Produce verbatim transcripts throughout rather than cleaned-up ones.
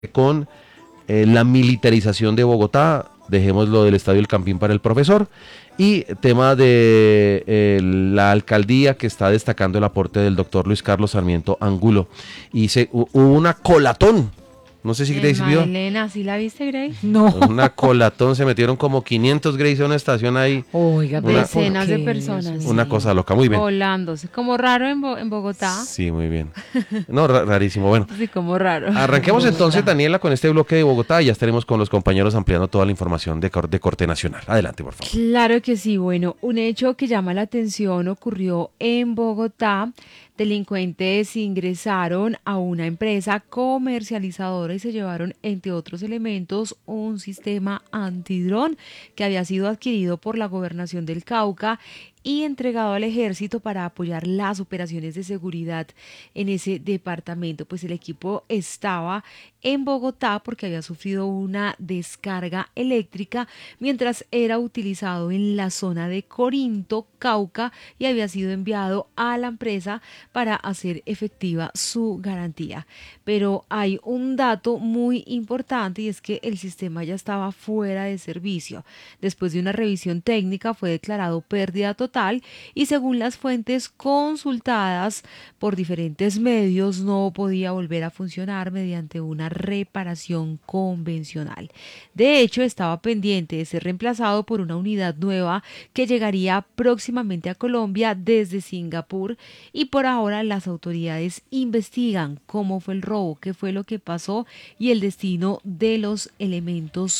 con eh, la militarización de Bogotá, dejemos lo del Estadio El Campín para el profesor, y tema de eh, la alcaldía que está destacando el aporte del doctor Luis Carlos Sarmiento Angulo. Y se, hu- hubo una colatón, no sé si Grace Emma vio, Elena, ¿sí la viste, Grace? No. una colatón, se metieron como quinientos Grace a una estación ahí, Oiga, pero una, ¿por Decenas de qué, Dios personas una mío? cosa loca, muy bien. volándose. Como raro en, Bo- en Bogotá. Sí, muy bien. No, ra- rarísimo, bueno. Sí, como raro. Arranquemos entonces, Bogotá. Daniela, con este bloque de Bogotá y ya estaremos con los compañeros ampliando toda la información de, cor- de corte nacional. Adelante, por favor. Claro que sí. Bueno, un hecho que llama la atención ocurrió en Bogotá. Delincuentes ingresaron a una empresa comercializadora y se llevaron, entre otros elementos, un sistema antidrón que había sido adquirido por la gobernación del Cauca y entregado al ejército para apoyar las operaciones de seguridad en ese departamento. Pues el equipo estaba en Bogotá porque había sufrido una descarga eléctrica mientras era utilizado en la zona de Corinto, Cauca, y había sido enviado a la empresa para hacer efectiva su garantía. Pero hay un dato muy importante y es que el sistema ya estaba fuera de servicio. Después de una revisión técnica fue declarado pérdida total y según las fuentes consultadas por diferentes medios no podía volver a funcionar mediante una reparación convencional. De hecho, estaba pendiente de ser reemplazado por una unidad nueva que llegaría próximamente a Colombia desde Singapur y por ahora las autoridades investigan cómo fue el robo, qué fue lo que pasó y el destino de los elementos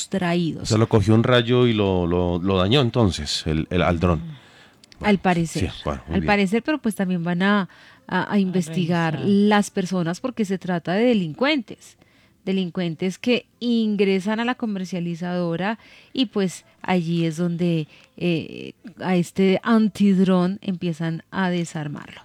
O sea, sustraídos. lo cogió un rayo y lo, lo, lo dañó entonces, el, el, al dron. Bueno, Al sí, parecer, bueno, muy al bien. parecer, pero pues también van a, a, a A investigar revisar. las personas porque se trata de delincuentes, delincuentes que ingresan a la comercializadora y pues allí es donde eh, a este antidrón empiezan a desarmarlo.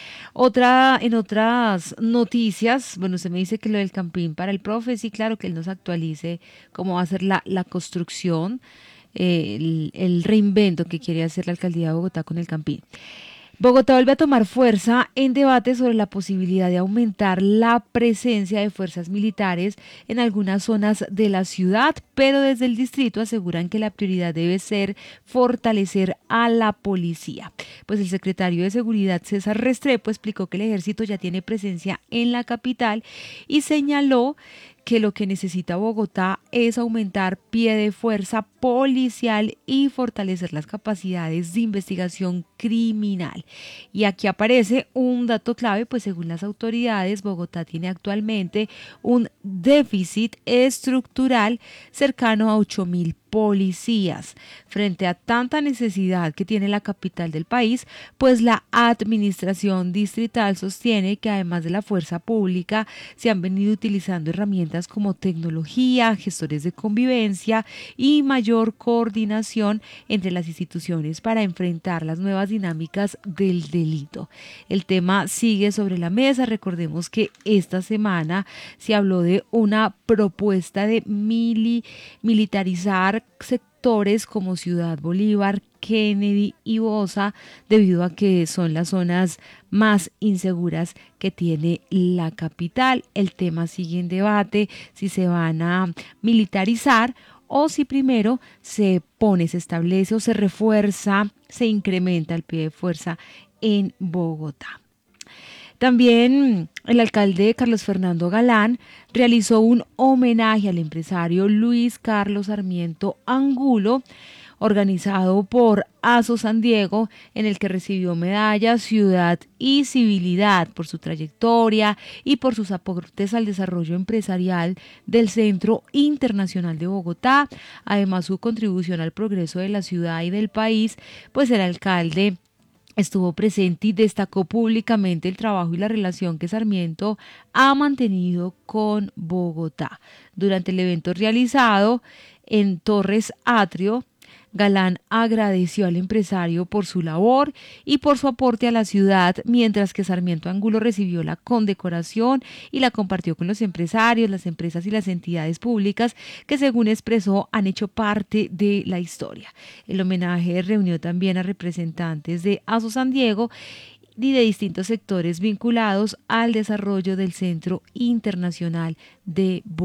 Otra, en otras noticias, bueno, usted me dice que lo del campín para el profe, sí, claro, que él nos actualice cómo va a ser la, la construcción, eh, el, el reinvento que quiere hacer la alcaldía de Bogotá con el campín. Bogotá vuelve a tomar fuerza en debate sobre la posibilidad de aumentar la presencia de fuerzas militares en algunas zonas de la ciudad, pero desde el distrito aseguran que la prioridad debe ser fortalecer a la policía. Pues el secretario de Seguridad César Restrepo explicó que el ejército ya tiene presencia en la capital y señaló que lo que necesita Bogotá es aumentar pie de fuerza policial y fortalecer las capacidades de investigación criminal. Y aquí aparece un dato clave, pues según las autoridades, Bogotá tiene actualmente un déficit estructural cercano a ocho mil policías. Frente a tanta necesidad que tiene la capital del país, pues la administración distrital sostiene que además de la fuerza pública se han venido utilizando herramientas como tecnología, gestores de convivencia y mayor coordinación entre las instituciones para enfrentar las nuevas dinámicas del delito. El tema sigue sobre la mesa. Recordemos que esta semana se habló de una propuesta de mili militarizar sectores como Ciudad Bolívar, Kennedy y Bosa, debido a que son las zonas más inseguras que tiene la capital. El tema sigue en debate si se van a militarizar o si primero se pone, se establece o se refuerza, se incrementa el pie de fuerza en Bogotá. También el alcalde Carlos Fernando Galán realizó un homenaje al empresario Luis Carlos Sarmiento Angulo, organizado por ASO San Diego, en el que recibió medallas, ciudad y civilidad por su trayectoria y por sus aportes al desarrollo empresarial del Centro Internacional de Bogotá, además su contribución al progreso de la ciudad y del país, pues el alcalde estuvo presente y destacó públicamente el trabajo y la relación que Sarmiento ha mantenido con Bogotá. Durante el evento realizado en Torres Atrio, Galán agradeció al empresario por su labor y por su aporte a la ciudad, mientras que Sarmiento Angulo recibió la condecoración y la compartió con los empresarios, las empresas y las entidades públicas que, según expresó, han hecho parte de la historia. El homenaje reunió también a representantes de ASO San Diego y de distintos sectores vinculados al desarrollo del Centro Internacional de Bogotá.